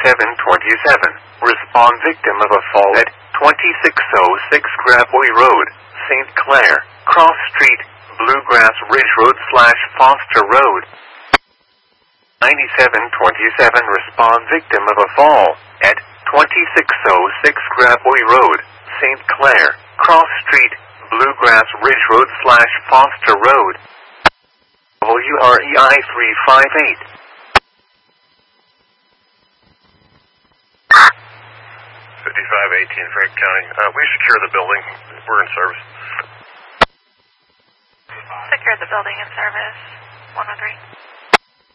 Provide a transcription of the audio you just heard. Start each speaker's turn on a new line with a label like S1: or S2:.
S1: 9727. Respond victim of a fall at 2606 Gravois Road, St. Clair, Cross Street, Bluegrass Ridge Road / Foster Road. 9727. Respond victim of a fall at 2606 Gravois Road, St. Clair, Cross Street, Bluegrass Ridge Road / Foster Road. WREI 358.
S2: 5518 Frank County. We secure the building. We're in service.
S3: Secure the building in service. 113.